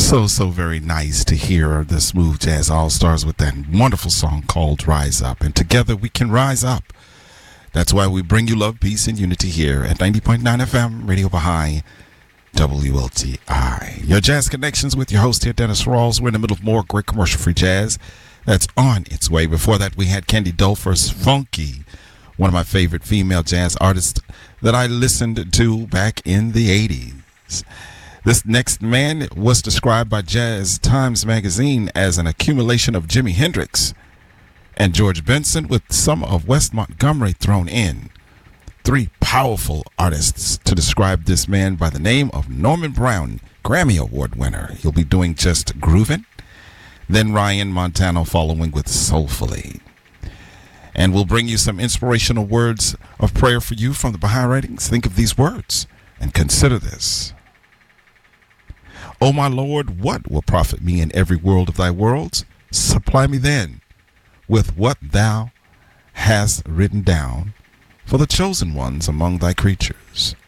So very nice to hear the Smooth Jazz All-Stars with that wonderful song called Rise Up. And together we can rise up. That's why we bring you love, peace, and unity here at 90.9 FM, Radio Baha'i, WLTI. Your Jazz Connections with your host here, Dennis Rawls. We're in the middle of more great commercial-free jazz that's on its way. Before that, we had Candy Dulfer's Funky, one of my favorite female jazz artists that I listened to back in the 80s. This next man was described by Jazz Times magazine as an accumulation of Jimi Hendrix and George Benson with some of Wes Montgomery thrown in. Three powerful artists to describe this man by the name of Norman Brown, Grammy Award winner. He'll be doing Just Groovin'. Then Ryan Montano following with Soulfully. And we'll bring you some inspirational words of prayer for you from the Baha'i Writings. Think of these words and consider this. O my Lord, what will profit me in every world of thy worlds? Supply me then with what thou hast written down for the chosen ones among thy creatures.